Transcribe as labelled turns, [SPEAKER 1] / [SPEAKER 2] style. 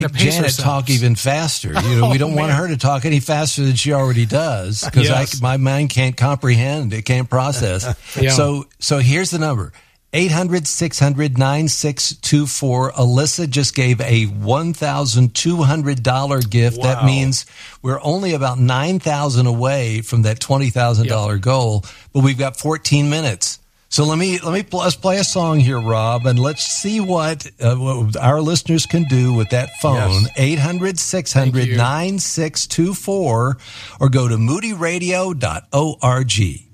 [SPEAKER 1] Janet talk even faster. We don't want her to talk any faster than she already does because my mind can't comprehend. It can't process. So here's the number. 800-600-9624. Alyssa just gave a $1,200 gift. Wow. That means we're only about $9,000 away from that $20,000 goal, but we've got 14 minutes. So let's play a song here, Rob, and let's see what our listeners can do with that phone. 800-600-9624 or go to moodyradio.org.